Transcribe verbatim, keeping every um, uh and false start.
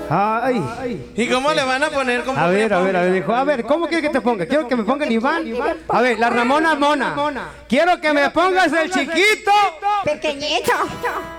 Ay. ¿Y cómo le van a poner? ¿Cómo A le ver, a ver, a ver, ponen? dijo, a ver, ¿cómo quieres que te ponga? Quiero que me pongan Iván. A ver, la Ramona Mona. Quiero que me pongas el chiquito. Pequeñito.